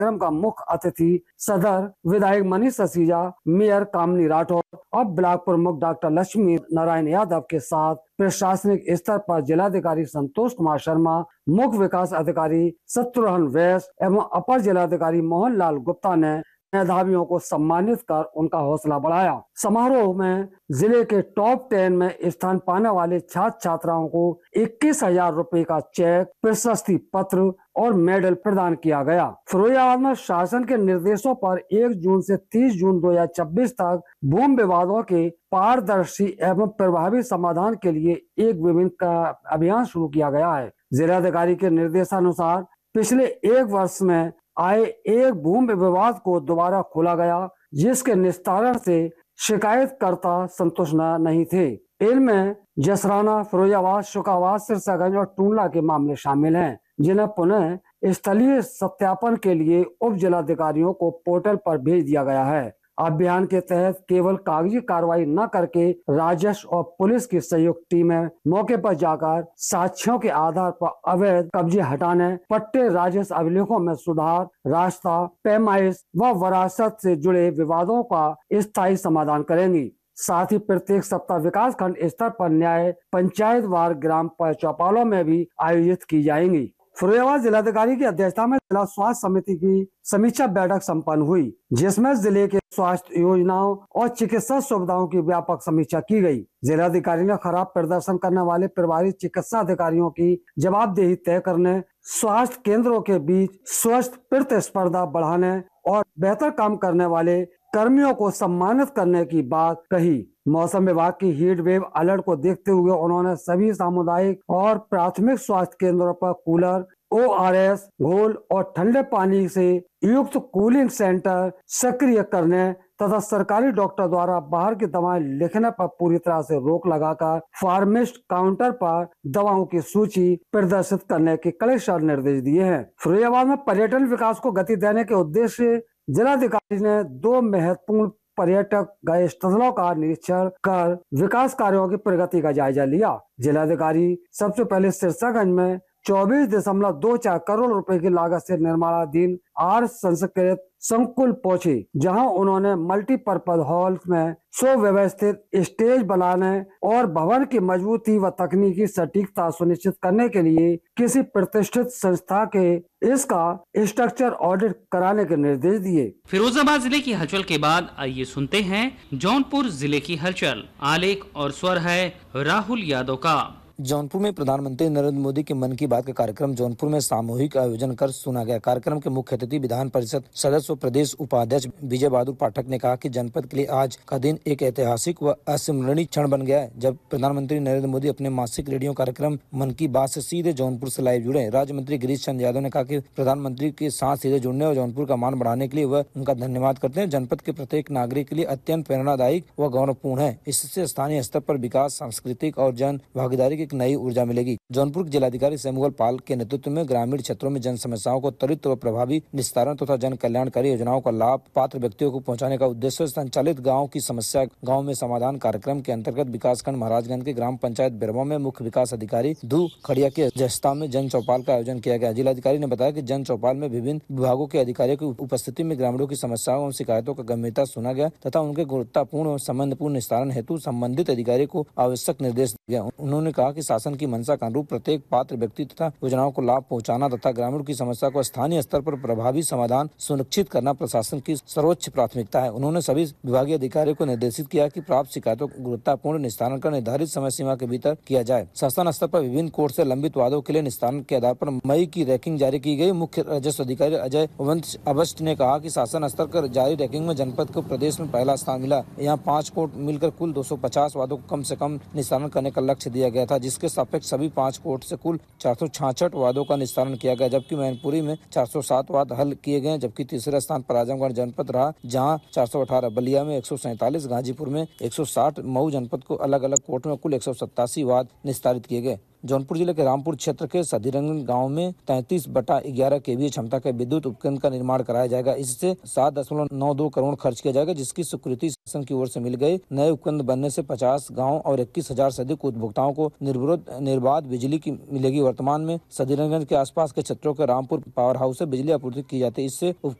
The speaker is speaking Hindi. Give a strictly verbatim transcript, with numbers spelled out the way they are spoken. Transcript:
कार्यक्रम का मुख्य अतिथि सदर विधायक मनीष ससीजा, मेयर कामनी राठौर और ब्लॉक प्रमुख डॉक्टर लक्ष्मी नारायण यादव के साथ प्रशासनिक स्तर पर जिलाधिकारी संतोष कुमार शर्मा, मुख्य विकास अधिकारी शत्रुघ्न वैश्य एवं अपर जिलाधिकारी मोहन लाल गुप्ता ने मेधावियों को सम्मानित कर उनका हौसला बढ़ाया। समारोह में जिले के टॉप टेन में स्थान पाने वाले छात्र छात्राओं को इक्कीस हजार रूपए का चेक, प्रशस्ति पत्र और मेडल प्रदान किया गया। फिरोजाबाद में शासन के निर्देशों पर एक जून से तीस जून दो हजार छब्बीस तक भूमि विवादों के पारदर्शी एवं प्रभावी समाधान के लिए एक विभिन्न का अभियान शुरू किया गया है। जिलाधिकारी के निर्देशानुसार पिछले एक वर्ष में आए एक भूमि विवाद को दोबारा खोला गया, जिसके निस्तारण से शिकायतकर्ता संतुष्ट नहीं थे। इनमें जसराना, फिरोजाबाद, शुकाबाद, सिरसागंज और टूंडला के मामले शामिल हैं, जिन्हें पुनः स्थलीय सत्यापन के लिए उप जिलाधिकारियों को पोर्टल पर भेज दिया गया है। अभियान के तहत केवल कागजी कार्रवाई न करके राजस्व और पुलिस की संयुक्त टीमें मौके पर जाकर साक्ष्यों के आधार पर अवैध कब्जे हटाने, पट्टे राजस्व अभिलेखों में सुधार, रास्ता, पैमाइश व विरासत से जुड़े विवादों का स्थायी समाधान करेंगी। साथ ही प्रत्येक सप्ताह विकास खंड स्तर पर न्याय पंचायत वार ग्राम चौपालों में भी आयोजित की जाएंगी। फिरोजाबाद जिलाधिकारी की अध्यक्षता में जिला स्वास्थ्य समिति की समीक्षा बैठक संपन्न हुई, जिसमें जिले के स्वास्थ्य योजनाओं और चिकित्सा सुविधाओं की व्यापक समीक्षा की गई। जिलाधिकारी ने खराब प्रदर्शन करने वाले प्रभारी चिकित्सा अधिकारियों की जवाबदेही तय करने, स्वास्थ्य केंद्रों के बीच स्वस्थ प्रतिस्पर्धा बढ़ाने और बेहतर काम करने वाले कर्मियों को सम्मानित करने की बात कही। मौसम विभाग की हीट वेव अलर्ट को देखते हुए उन्होंने सभी सामुदायिक और प्राथमिक स्वास्थ्य केंद्रों पर कूलर, ओ आर एस घोल और ठंडे पानी से युक्त कूलिंग सेंटर सक्रिय करने तथा सरकारी डॉक्टर द्वारा बाहर की दवाएं लिखने पर पूरी तरह से रोक लगाकर फार्मिस्ट काउंटर पर दवाओं की सूची प्रदर्शित करने के कलेक्टर निर्देश दिए हैं। फिरोजाबाद में पर्यटन विकास को गति देने के उद्देश्य से जिलाधिकारी ने दो महत्वपूर्ण पर्यटक गए स्थलों का निरीक्षण कर विकास कार्यों की प्रगति का जायजा लिया। जिलाधिकारी सबसे पहले सिरसागंज में चौबीस दशमलव दो चार करोड़ रुपए की लागत से निर्माणाधीन आर संस्कृत संकुल पहुंचे, जहां उन्होंने मल्टीपर्पज हॉल में सुव्यवस्थित स्टेज बनाने और भवन की मजबूती व तकनीकी सटीकता सुनिश्चित करने के लिए किसी प्रतिष्ठित संस्था के इसका स्ट्रक्चर ऑडिट कराने के निर्देश दिए। फिरोजाबाद जिले की हलचल के बाद आइए सुनते हैं जौनपुर जिले की हलचल। आलेख और स्वर है राहुल यादव का। जौनपुर में प्रधानमंत्री नरेंद्र मोदी के मन की बात का कार्यक्रम जौनपुर में सामूहिक आयोजन कर सुना गया। कार्यक्रम के मुख्य अतिथि विधान परिषद सदस्य व प्रदेश उपाध्यक्ष विजय बहादुर पाठक ने कहा कि जनपद के लिए आज का दिन एक ऐतिहासिक व अस्मरणीय क्षण बन गया है, जब प्रधानमंत्री नरेंद्र मोदी अपने मासिक रेडियो कार्यक्रम मन की बात से सीधे जौनपुर से लाइव जुड़े। राज्य मंत्री गिरीश चंद्र यादव ने कहा कि प्रधानमंत्री के साथ सीधे जुड़ने और जौनपुर का मान बढ़ाने के लिए वह उनका धन्यवाद करते हैं। जनपद के प्रत्येक नागरिक के लिए अत्यंत प्रेरणादायक व गौरवपूर्ण है। इससे स्थानीय स्तर पर विकास, सांस्कृतिक और जन भागीदारी की एक नई ऊर्जा मिलेगी। जौनपुर के जिलाधिकारी सैमुअल पाल के नेतृत्व में ग्रामीण क्षेत्रों में जन समस्याओं को त्वरित व प्रभावी निस्तारण तथा जन कल्याणकारी योजनाओं का लाभ पात्र व्यक्तियों को पहुंचाने का उद्देश्य संचालित गांव की समस्या गांव में समाधान कार्यक्रम के अंतर्गत विकासखंड महाराजगंज के ग्राम पंचायत बिरवा में मुख्य विकास अधिकारी धू खड़िया की अध्यक्षता में जन चौपाल का आयोजन किया गया। जिलाधिकारी ने बताया कि जन चौपाल में विभिन्न विभागों के अधिकारियों की उपस्थिति में ग्रामीणों की समस्याओं और शिकायतों का गंभीरता सुना गया तथा उनके गुणवत्तापूर्ण और संबंधपूर्ण निस्तारण हेतु संबंधित अधिकारी को आवश्यक निर्देश दिया। उन्होंने कहा कि शासन की मंशा के अनुरूप प्रत्येक पात्र व्यक्ति तथा योजनाओं को लाभ पहुंचाना तथा ग्रामीणों की समस्या को स्थानीय स्तर पर प्रभावी समाधान सुनिश्चित करना प्रशासन की सर्वोच्च प्राथमिकता है। उन्होंने सभी विभागीय अधिकारियों को निर्देशित किया कि प्राप्त शिकायतों को गुणवत्तापूर्ण निस्तारण कर निर्धारित समय सीमा के भीतर किया जाए। शासन स्तर पर विभिन्न कोर्ट से लंबित वादों के लिए निस्तारण के आधार पर मई की रैंकिंग जारी की गई। मुख्य राजस्व अधिकारी अजय अवस्थी ने कहा कि शासन स्तर पर जारी रैंकिंग में जनपद को प्रदेश में पहला स्थान मिला। यहाँ पाँच कोर्ट मिलकर कुल दो सौ पचास वादों को कम से कम निस्तारण करने का लक्ष्य दिया गया था, जिसके सापेक्ष सभी पाँच कोर्ट से कुल चार सौ छियासठ वादों का निस्तारण किया गया, जबकि मैनपुरी में चार सौ सात वाद हल किए गए, जबकि तीसरे स्थान पर आजमगढ़ जनपद रहा, जहां चार सौ अठारह, बलिया में एक सौ सैंतालीस, गाजीपुर में एक सौ साठ, मऊ जनपद को अलग अलग कोर्ट में कुल एक सौ सत्तासी वाद निस्तारित किए गए। जौनपुर जिले के रामपुर क्षेत्र के सधीरंगन गांव में तैंतीस बटा ग्यारह केवीए क्षमता के विद्युत उपकरण का निर्माण कराया जाएगा। इससे सात दशमलव नौ दो करोड़ खर्च किया जाएगा, जिसकी स्वीकृति शासन की ओर से मिल गई। नए उपकरण बनने से पचास गांव और इक्कीस हजार से अधिक उपभोक्ताओं को निर्विरोध निर्बाध बिजली की मिलेगी। वर्तमान में सदीरगंज के आसपास के क्षेत्रों के रामपुर पावर हाउस से बिजली आपूर्ति की जाती है। इससे